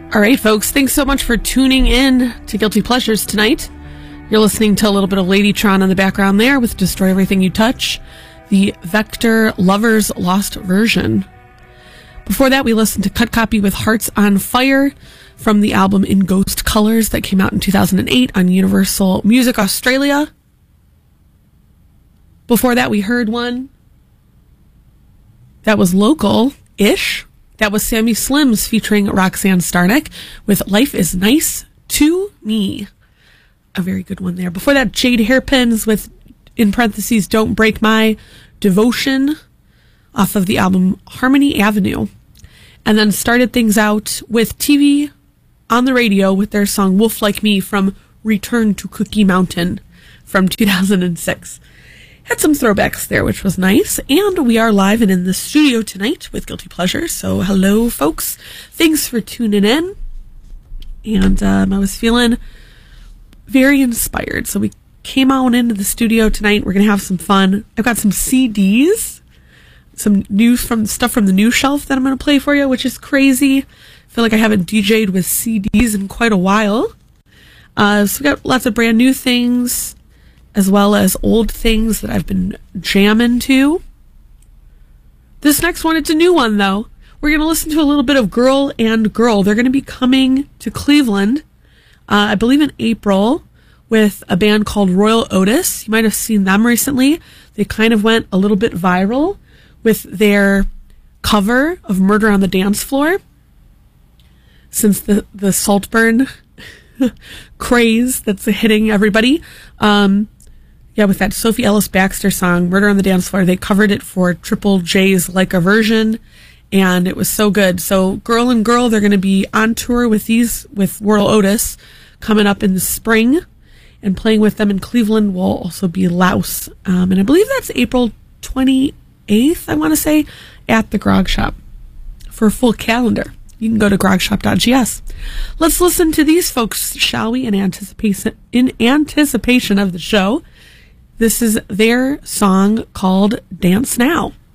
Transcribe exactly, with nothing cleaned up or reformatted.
All right, folks, thanks so much for tuning in to Guilty Pleasures tonight. You're listening to a little bit of Ladytron in the background there with Destroy Everything You Touch, the Vector Lovers Lost version. Before that, we listened to Cut Copy with Hearts on Fire from the album In Ghost Colors that came out in two thousand eight on Universal Music Australia. Before that, we heard one that was local-ish. That was Sammy Slims featuring Roxanne Starnick with Life is Nice to Me. A very good one there. Before that, Jade Hairpins with, in parentheses, Don't Break My Devotion off of the album Harmony Avenue. And then started things out with T V on the radio with their song Wolf Like Me from Return to Cookie Mountain from two thousand six. Had some throwbacks there, which was nice. And we are live and in the studio tonight with Guilty Pleasure. So hello, folks. Thanks for tuning in. And um, I was feeling very inspired. So we came on into the studio tonight. We're going to have some fun. I've got some C Ds, some new from stuff from the new shelf that I'm going to play for you, which is crazy. I feel like I haven't D J'd with C Ds in quite a while. Uh, so we got lots of brand new things, as well as old things that I've been jamming to. This next one, it's a new one, though. We're going to listen to a little bit of Girl and Girl. They're going to be coming to Cleveland, uh, I believe in April, with a band called Royal Otis. You might have seen them recently. They kind of went a little bit viral with their cover of Murder on the Dance Floor, since the, the Saltburn craze that's hitting everybody. Um, yeah, with that Sophie Ellis Baxter song, Murder on the Dance Floor, they covered it for Triple J's Like a Version, and it was so good. So Girl and Girl, they're going to be on tour with these, with Royal Otis, coming up in the spring, and playing with them in Cleveland will also be Louse. Um, and I believe that's April twenty-eighth, I want to say, at the Grog Shop. For a full calendar, you can go to grog shop dot g s. Let's listen to these folks, shall we, in anticipation, in anticipation of the show. This is their song called Dance Now.